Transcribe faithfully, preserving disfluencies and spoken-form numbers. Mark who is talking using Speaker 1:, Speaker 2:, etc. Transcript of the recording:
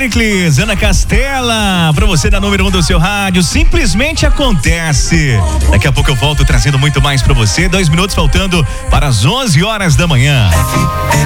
Speaker 1: Pericles, Ana Castela, pra você da número um do seu rádio, simplesmente acontece. Daqui a pouco eu volto trazendo muito mais pra você, dois minutos faltando para as onze horas da manhã.